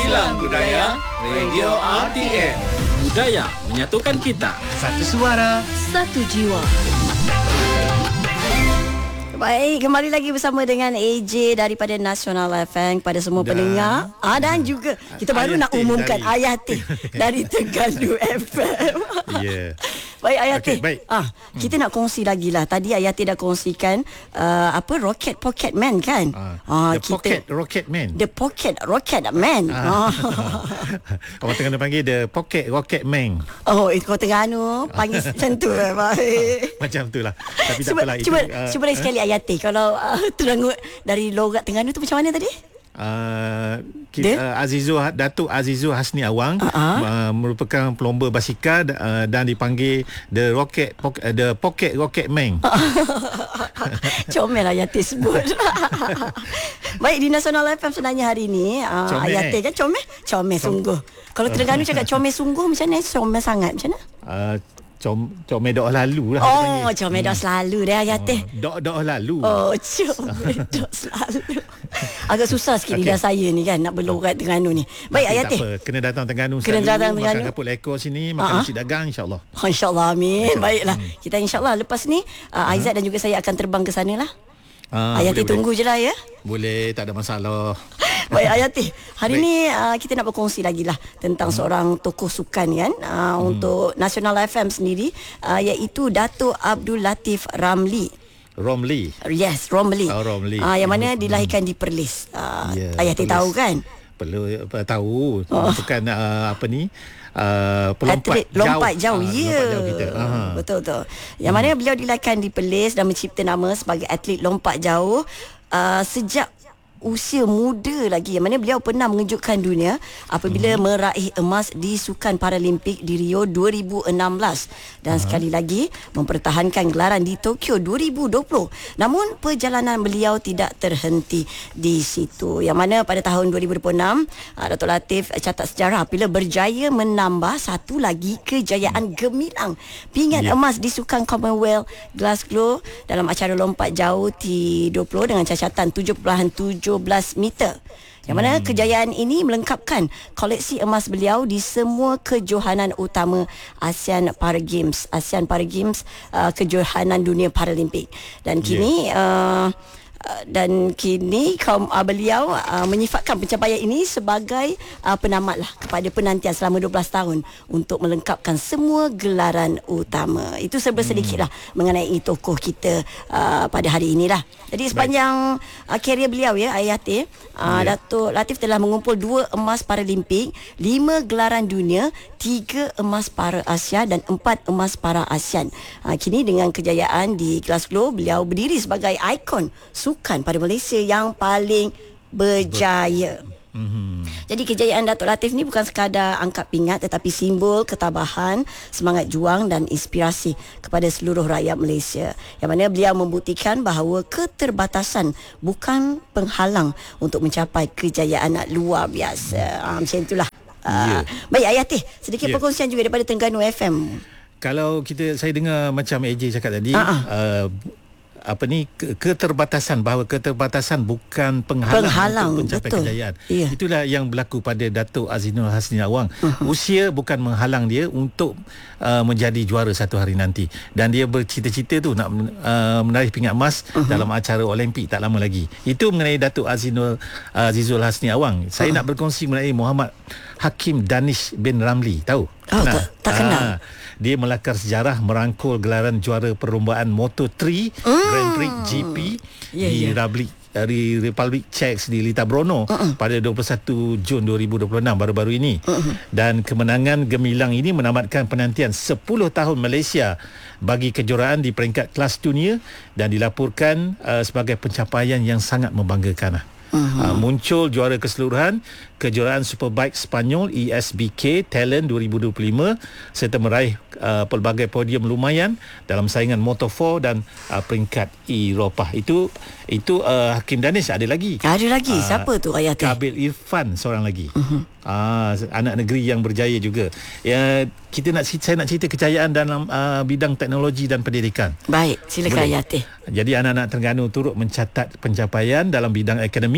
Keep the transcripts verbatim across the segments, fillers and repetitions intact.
Kilang Budaya Radio R T M. Budaya menyatukan kita. Satu suara, satu jiwa. Baik, kembali lagi bersama dengan A J daripada Nasional F M kepada semua dan, pendengar. Ah, dan juga kita baru Ayati nak umumkan dari... Ayati dari Terengganu F M. Ya. Yeah. Baik Ayati. Okay, baik. Ah, kita hmm. nak kongsi lagi lah. Tadi Ayati dah kongsikan uh, apa Rocket Pocket Man kan? Ah, ah the kita, Pocket Rocket Man. The Pocket Rocket Man. Ah. Orang Terengganu panggil the Pocket Rocket Man. Oh, itu Terengganu panggil macam tu. Baik. Macam tu lah. Tapi tak cuba, apalah. Cuba, itu, uh, cuba lagi sekali Ayati. Kalau uh, Terengganu dari logat Terengganu tu macam mana tadi? Uh, kita, uh, Azizul Datuk Azizul Hasni Awang uh-huh. uh, merupakan pelomba basikal uh, dan dipanggil the Rocket Pocket, uh, the Pocket Rocket Man. Comel lah Ayati sebut. Baik, di Nasional F M sebenarnya hari ni uh, Ayati kan comel? Comel sungguh. Kalau Terengganu cakap comel sungguh macam mana? Comel sangat macam mana? Uh, Com, comel doa lalu lah. Oh, comel doa selalu dah Ayati. Oh, doa doa lalu. Oh, comel doa selalu. Agak susah sikit okay. lidah saya ni kan nak berlogat Terengganu ni. Baik Ayati. Tak apa, kena datang Terengganu kena selalu. Datang makan kapur lekor sini, makan nasi dagang insya-Allah. Oh, insya-Allah amin. Baiklah. Hmm. Kita insya-Allah lepas ni uh, Aizat hmm. dan juga saya akan terbang ke sana lah. Ah, Ayati boleh, tunggu boleh. je lah ya. Boleh, tak ada masalah. Baik Ayati, hari Baik. ni uh, kita nak berkongsi lagi lah tentang hmm. seorang tokoh sukan kan uh, hmm. untuk Nasional F M sendiri uh, iaitu Dato' Abdul Latif Ramli. Romli. Yes, Romli. Oh, Romli. Uh, yang mana dilahirkan di Perlis. Uh, yeah, Ayati Perlis. Tahu kan? Perlu uh, tahu. Oh. Bukan uh, apa ni? Uh, pelompat Atlet, lompat jauh, jauh. Ya yeah. Betul betul. Yang hmm. mana beliau dilahirkan di Perlis dan mencipta nama sebagai atlet lompat jauh uh, sejak usia muda lagi, yang mana beliau pernah mengejutkan dunia apabila hmm. meraih emas di Sukan Paralimpik di Rio dua ribu enam belas dan uh-huh. sekali lagi mempertahankan gelaran di Tokyo dua ribu dua puluh. Namun perjalanan beliau tidak terhenti di situ, yang mana pada tahun dua ribu dua puluh enam Dato' Latif catat sejarah apabila berjaya menambah satu lagi kejayaan gemilang, pingat yeah. emas di Sukan Commonwealth Glasgow dalam acara lompat jauh T dua puluh dengan cacatan tujuh perpuluhan tujuh belas meter. Yang mana hmm. kejayaan ini melengkapkan koleksi emas beliau di semua kejohanan utama ASEAN Para Games, ASEAN Para Games uh, kejohanan dunia Paralimpik. Dan kini yeah. uh, Uh, dan kini kaum uh, beliau uh, menyifatkan pencapaian ini sebagai uh, penamat lah kepada penantian selama dua belas tahun untuk melengkapkan semua gelaran utama. Itu serba sedikit lah hmm. mengenai tokoh kita uh, pada hari inilah. Jadi sepanjang uh, karier beliau ya Ayati, uh, yeah. Dato' Latif telah mengumpul dua emas Paralimpik, lima gelaran dunia, tiga emas para Asia dan empat emas para ASEAN. Uh, kini dengan kejayaan di Glasgow, beliau berdiri sebagai ikon sukan pada Malaysia yang paling berjaya. Mm-hmm. Jadi kejayaan Dato' Latif ni bukan sekadar angkat pingat, tetapi simbol ketabahan, semangat juang dan inspirasi kepada seluruh rakyat Malaysia. Yang mana beliau membuktikan bahawa keterbatasan bukan penghalang untuk mencapai kejayaan luar biasa. Ha, macam itulah. Yeah. Uh, baik Ayati, sedikit yeah. perkongsian juga daripada Terengganu F M. Kalau kita saya dengar macam A J cakap tadi, uh-uh. uh, apa ni keterbatasan, bahawa keterbatasan bukan penghalang, penghalang untuk mencapai betul. kejayaan. Yeah. Itulah yang berlaku pada Dato' Azizul Hasni Awang. Uh-huh. Usia bukan menghalang dia untuk uh, menjadi juara satu hari nanti, dan dia bercita-cita tu nak uh, menaih pingat emas uh-huh. dalam acara Olimpik tak lama lagi. Itu mengenai Dato' Azizul Azizul Hasni Awang. Saya uh-huh. nak berkongsi mengenai Muhammad Hakim Danish bin Ramli. Tahu? Oh, nah, tak, tak kenal. Uh, Dia melakar sejarah merangkul gelaran juara perlombaan Moto tiga mm. Grand Prix G P yeah, di yeah. Republik dari Republik Czech di Litabrono uh-uh. pada dua puluh satu Jun dua ribu dua puluh enam baru-baru ini. Uh-uh. Dan kemenangan gemilang ini menamatkan penantian sepuluh tahun Malaysia bagi kejuaraan di peringkat kelas dunia dan dilaporkan uh, sebagai pencapaian yang sangat membanggakan. Uh-huh. Uh, muncul juara keseluruhan kejuaraan Superbike Spanyol E S B K Talent dua ribu dua puluh lima serta meraih uh, pelbagai podium lumayan dalam saingan Moto empat dan uh, peringkat Eropah. Itu itu uh, Hakim Danish. Ada lagi. Ada lagi. Uh, Siapa tu Ayati? Kabil Irfan seorang lagi. Uh-huh. Uh, anak negeri yang berjaya juga. Ya, kita nak saya nak cerita kejayaan dalam uh, bidang teknologi dan pendidikan. Baik, silakan Ayati. Jadi anak-anak Terengganu turut mencatat pencapaian dalam bidang akademik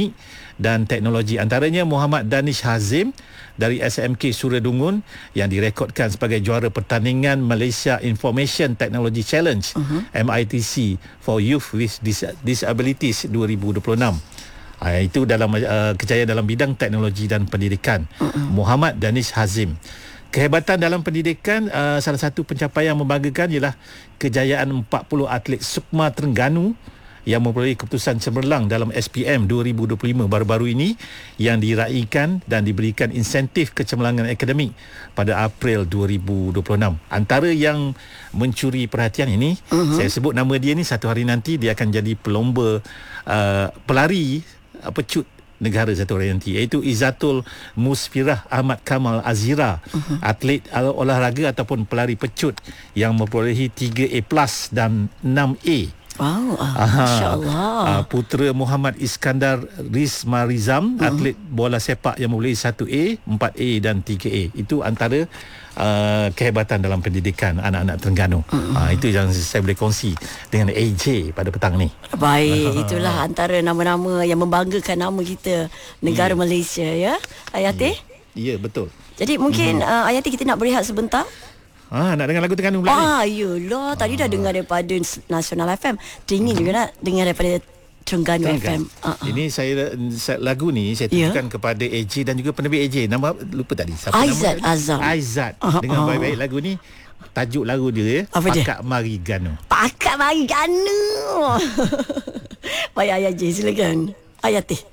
akademik dan teknologi. Antaranya Muhammad Danish Hazim dari S M K Suradungun yang direkodkan sebagai juara pertandingan Malaysia Information Technology Challenge uh-huh. M I T C for Youth with Dis- Disabilities dua ribu dua puluh enam. Uh, itu dalam uh, kejayaan dalam bidang teknologi dan pendidikan. Uh-uh. Muhammad Danish Hazim. Kehebatan dalam pendidikan, uh, salah satu pencapaian yang membanggakan ialah kejayaan empat puluh atlet Sukma Terengganu yang memperoleh keputusan cemerlang dalam S P M dua ribu dua puluh lima baru-baru ini yang diraikan dan diberikan insentif kecemerlangan akademik pada April dua ribu dua puluh enam. Antara yang mencuri perhatian ini, uh-huh. saya sebut nama dia ni, satu hari nanti dia akan jadi pelomba uh, pelari uh, pecut negara satu hari nanti, iaitu Izzatul Musfirah Ahmad Kamal Azira, uh-huh. atlet olahraga ataupun pelari pecut yang memperolehi tiga A plus dan enam A. Wow, masya-Allah. Uh, putera Muhammad Iskandar Rizmarizam, uh-huh. atlet bola sepak yang memperolehi satu A, empat A dan tiga A. Itu antara uh, kehebatan dalam pendidikan anak-anak Terengganu. Uh-huh. Uh, itu yang saya boleh kongsi dengan A J pada petang ni. Baik, itulah antara nama-nama yang membanggakan nama kita, negara yeah. Malaysia, ya. Ayati? Ya, yeah, betul. Jadi mungkin uh-huh. uh, Ayati, kita nak berehat sebentar. Ah, nak dengar lagu Terengganu pula ah, ni? Ah, yelah. Tadi ah. dah dengar daripada Nasional F M. Teringin juga nak dengar daripada Terengganu F M. Uh-uh. Ini saya, saya lagu ni saya tujukan yeah. kepada A J dan juga penerbit A J. Nama lupa tadi. Siapa Aizat nama? Azam. Aizat. Uh-huh. Dengan baik-baik lagu ni. Tajuk lagu dia, apa Pakak dia? Mari Ganu. Pakak Mari Ganu. Baik, Ayah J, silakan. Ayati.